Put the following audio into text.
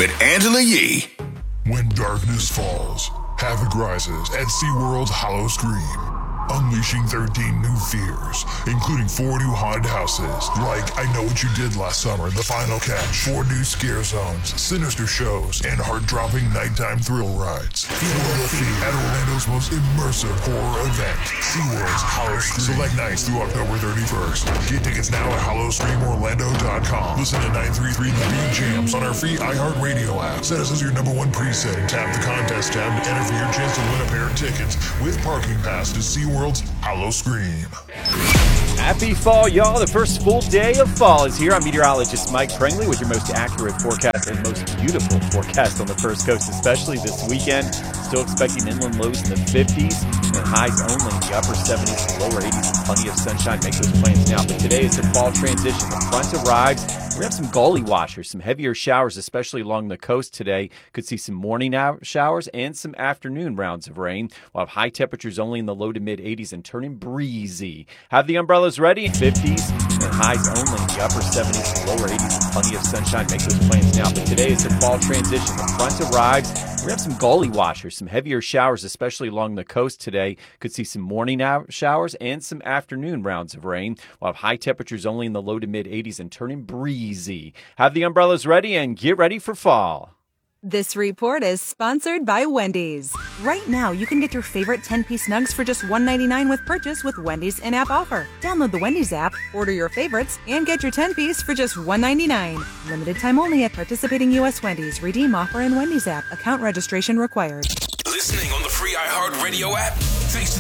with Angela Yee. When darkness falls, havoc rises at SeaWorld's Hollow Scream. Unleashing 13 new fears, including 4 new haunted houses, like I Know What You Did Last Summer, The Final Catch, 4 new scare zones, sinister shows, and heart-dropping nighttime thrill rides. Feel the fear at Orlando's most immersive horror event, SeaWorld's Hollow Scream. Select nights through October 31st. Get tickets now at HollowScreamOrlando.com. Listen to 933 The Beat Jams on our free iHeartRadio app. Set us as your number 1 preset and tap the contest tab to enter for your chance to win a pair of tickets with parking pass to SeaWorld's Hollow Scream. Happy fall, y'all. The first full day of fall is here. I'm meteorologist Mike Prengley with your most accurate forecast and most beautiful forecast on the First Coast, especially this weekend. Still expecting inland lows in the 50s and highs only in the upper 70s to lower 80s and plenty of sunshine. Make those plans now. But today is the fall transition. The front arrives. We have some gully washers, some heavier showers, especially along the coast today. Could see some morning showers and some afternoon rounds of rain. We'll have high temperatures only in the low to mid 80s and turning breezy. Have the umbrellas ready. 50s and highs only in the upper 70s to lower 80s and plenty of sunshine. Make those plans now. But today is the fall transition. The front arrives. We have some gully washers, some heavier showers, especially along the coast today. Could see some morning showers and some afternoon rounds of rain. We'll have high temperatures only in the low to mid 80s and turning breezy. Have the umbrellas ready and get ready for fall. This report is sponsored by Wendy's. Right now, you can get your favorite 10-piece nugs for just $1.99 with purchase with Wendy's in-app offer. Download the Wendy's app, order your favorites, and get your 10-piece for just $1.99. Limited time only at participating U.S. Wendy's. Redeem offer in Wendy's app. Account registration required. Listening on the free iHeartRadio app. Thanks to